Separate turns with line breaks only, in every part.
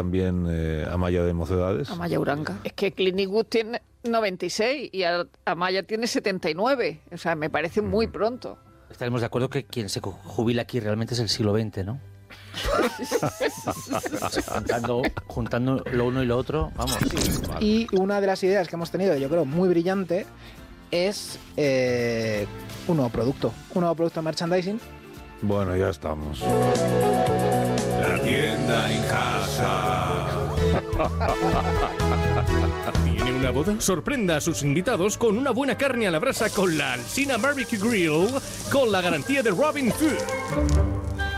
también Amaya de Mocedades.
Amaya Uranga. Es que Clint Eastwood tiene 96 y Amaya tiene 79. O sea, me parece muy pronto.
Estaremos de acuerdo que quien se jubila aquí realmente es el siglo XX, ¿no? juntando lo uno y lo otro, vamos.
Y una de las ideas que hemos tenido, yo creo, muy brillante, es un nuevo producto de merchandising.
Bueno, ya estamos.
La tienda en casa. ¿Tiene una boda? Sorprenda a sus invitados con una buena carne a la brasa con la Alsina Barbecue Grill, con la garantía de Robin Food.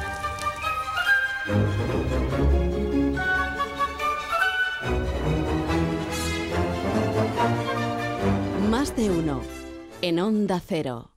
Más de uno en Onda Cero.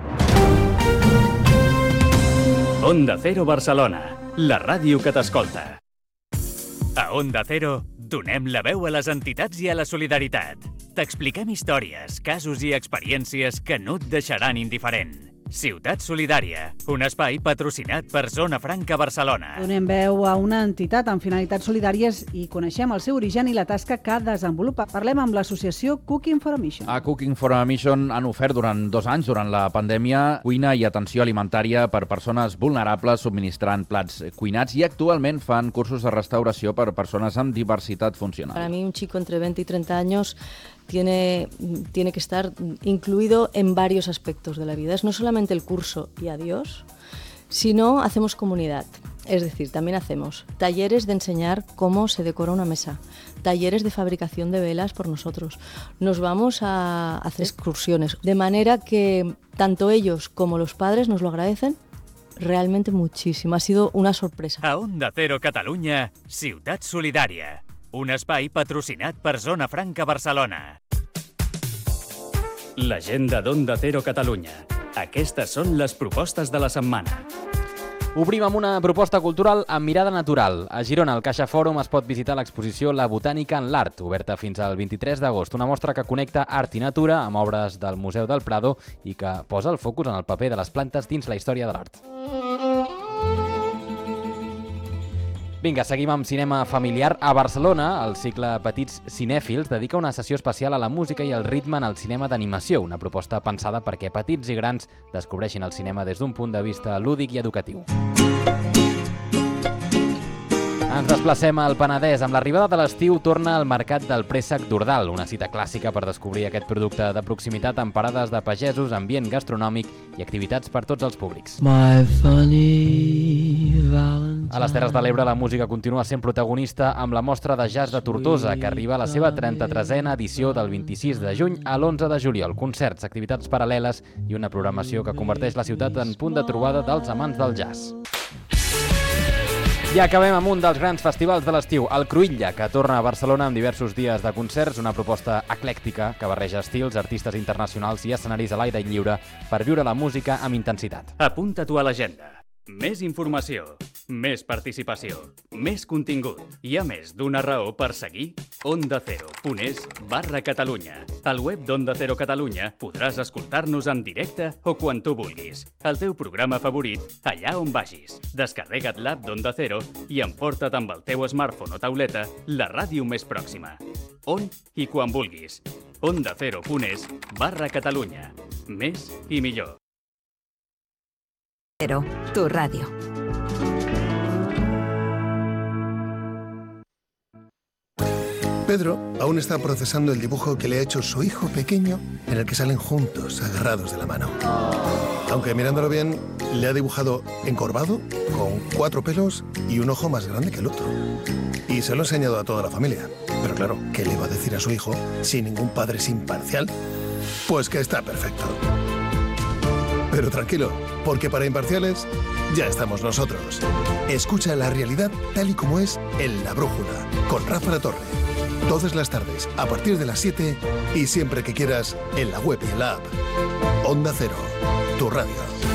Onda Cero Barcelona, la ràdio que t'escolta. A Onda Cero donem la veu a les entitats i a la solidaritat. T'expliquem històries, casos i experiències que no et deixaran indiferent. Ciutat Solidària, un espai patrocinat per Zona Franca Barcelona.
Donem veu a una entitat amb finalitats solidàries i coneixem el seu origen i la tasca que desenvolupa. Parlem amb l'associació Cooking for a Mission.
A Cooking for a Mission han ofert durant 2 anys, durant la pandèmia, cuina i atenció alimentària per persones vulnerables, subministrant plats cuinats, i actualment fan cursos de restauració per persones amb diversitat funcional.
Para mí, un chico entre 20 y 30 años tiene que estar incluido en varios aspectos de la vida. Es no solamente el curso y adiós, sino hacemos comunidad. Es decir, también hacemos talleres de enseñar cómo se decora una mesa, talleres de fabricación de velas por nosotros. Nos vamos a hacer excursiones, de manera que tanto ellos como los padres nos lo agradecen realmente muchísimo. Ha sido una sorpresa.
A Onda Cero Catalunya, Ciutat Solidària. Un espai patrocinat per Zona Franca Barcelona. L'agenda d'Onda Cero Catalunya. Aquestes són les propostes de la setmana.
Obrim amb una proposta cultural amb mirada natural. A Girona, al Caixa Fòrum, es pot visitar l'exposició La Botànica en l'Art, oberta fins al 23 d'agost. Una mostra que connecta art i natura amb obres del Museu del Prado i que posa el focus en el paper de les plantes dins la història de l'art. Vinga, seguim amb cinema familiar. A Barcelona, el cicle Petits Cinèfils dedica una sessió especial a la música i al ritme en el cinema d'animació, una proposta pensada perquè petits i grans descobreixin el cinema des d'un punt de vista lúdic i educatiu. Ens desplacem al Penedès. Amb l'arribada de l'estiu torna al Mercat del Préssec d'Ordal, una cita clàssica per descobrir aquest producte de proximitat amb parades de pagesos, ambient gastronòmic i activitats per tots els públics. A les Terres de l'Ebre la música continua sent protagonista amb la mostra de jazz de Tortosa, que arriba a la seva 33a edició del 26 de juny a l'11 de juliol. Concerts, activitats paral·leles i una programació que converteix la ciutat en punt de trobada dels amants del jazz. I acabem amb un dels grans festivals de l'estiu, el Cruïlla, que torna a Barcelona amb diversos dies de concerts, una proposta eclèctica que barreja estils, artistes internacionals i escenaris a l'aire lliure per viure la música amb intensitat.
Apunta-t'ho a l'agenda. Més informació, més participació, més contingut i, a més, d'una raó per seguir ondacero.es/Catalunya. Al web d'Onda Cero Catalunya podràs escoltar-nos en directe o quan tu vulguis. El teu programa favorit, allà on vagis. Descarrega't l'app d'Onda Cero i emporta't amb el teu smartphone o tauleta la ràdio més pròxima. On i quan vulguis. ondacero.es/Catalunya. Més i millor.
Cero, tu radio.
Pedro aún está procesando el dibujo que le ha hecho su hijo pequeño, en el que salen juntos, agarrados de la mano. Aunque mirándolo bien, le ha dibujado encorvado, con 4 pelos y un ojo más grande que el otro. Y se lo ha enseñado a toda la familia. Pero claro, ¿qué le va a decir a su hijo si ningún padre es imparcial? Pues que está perfecto. Pero tranquilo, porque para imparciales ya estamos nosotros. Escucha la realidad tal y como es en La Brújula, con Rafa La Torre. Todas las tardes, a partir de las 7 y siempre que quieras, en la web y en la app. Onda Cero, tu radio.